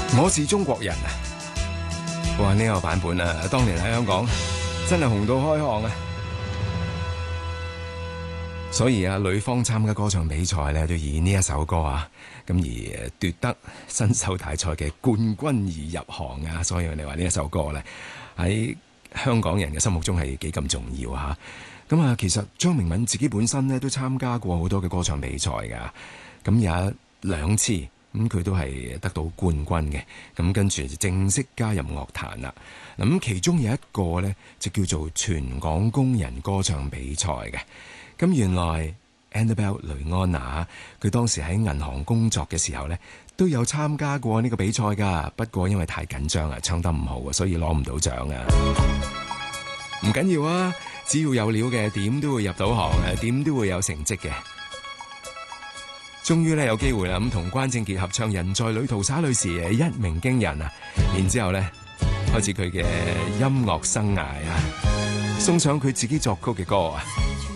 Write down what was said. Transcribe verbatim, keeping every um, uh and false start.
我是中國人啊！哇，呢個版本啊，當年喺香港真係紅到開行啊！所以啊，女方參加歌唱比賽咧，都以呢一首歌啊，咁而奪得新秀大賽嘅冠軍而入行啊！所以我哋話呢一首歌咧，喺香港人嘅心目中係幾咁重要吓。咁啊，其實張明敏自己本身咧都參加過好多嘅歌唱比賽噶，咁有兩次咁佢都係得到冠軍嘅，咁跟住就正式加入樂壇啦。咁其中有一個咧就叫做全港工人歌唱比賽嘅。咁原來 Annabelle 雷安娜佢當時喺銀行工作嘅時候咧，都有參加過呢個比賽噶，不過因為太緊張啊，唱得唔好啊，所以攞唔到獎啊。唔緊要啊，只要有料嘅，點都會入到行嘅，點都會有成績嘅。終於咧有機會啦，咁同關正傑合唱《人在旅途》灑淚時一鳴驚人啊！然之後咧開始佢嘅音樂生涯啊，送上佢自己作曲嘅歌啊！